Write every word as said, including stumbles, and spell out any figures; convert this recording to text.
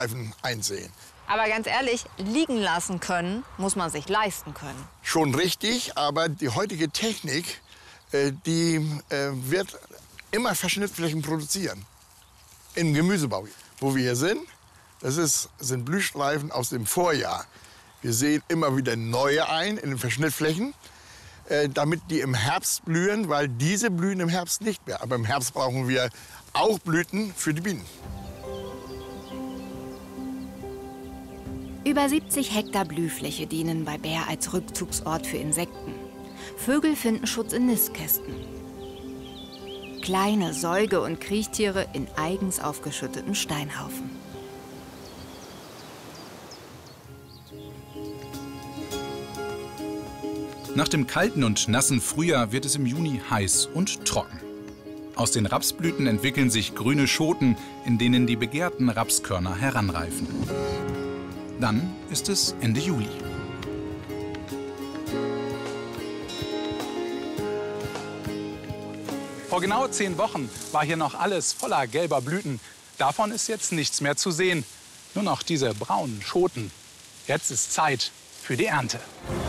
Blühstreifen einsehen. Aber ganz ehrlich, liegen lassen können, muss man sich leisten können. Schon richtig, aber die heutige Technik, äh, die äh, wird immer Verschnittflächen produzieren. Im Gemüsebau, wo wir hier sind, das ist, sind Blühstreifen aus dem Vorjahr. Wir sehen immer wieder neue ein in den Verschnittflächen, äh, damit die im Herbst blühen, weil diese blühen im Herbst nicht mehr. Aber im Herbst brauchen wir auch Blüten für die Bienen. Über siebzig Hektar Blühfläche dienen bei Bär als Rückzugsort für Insekten. Vögel finden Schutz in Nistkästen. Kleine Säuge- und Kriechtiere in eigens aufgeschütteten Steinhaufen. Nach dem kalten und nassen Frühjahr wird es im Juni heiß und trocken. Aus den Rapsblüten entwickeln sich grüne Schoten, in denen die begehrten Rapskörner heranreifen. Dann ist es Ende Juli. Vor genau zehn Wochen war hier noch alles voller gelber Blüten. Davon ist jetzt nichts mehr zu sehen. Nur noch diese braunen Schoten. Jetzt ist Zeit für die Ernte.